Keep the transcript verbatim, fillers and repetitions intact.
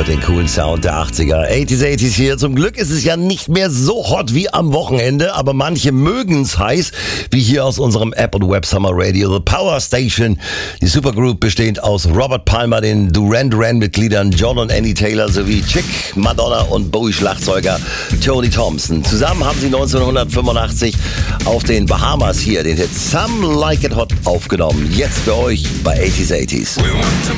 hört den coolen Sound der achtziger. achtziger, achtziger hier. Zum Glück ist es ja nicht mehr so hot wie am Wochenende, aber manche mögen's heiß, wie hier aus unserem App und Web Summer Radio, The Power Station. Die Supergroup bestehend aus Robert Palmer, den Duran Duran Mitgliedern John und Annie Taylor sowie Chick, Madonna und Bowie-Schlagzeuger Tony Thompson. Zusammen haben sie neunzehnhundertfünfundachtzig auf den Bahamas hier den Hit Some Like It Hot aufgenommen. Jetzt für euch bei achtziger, achtziger.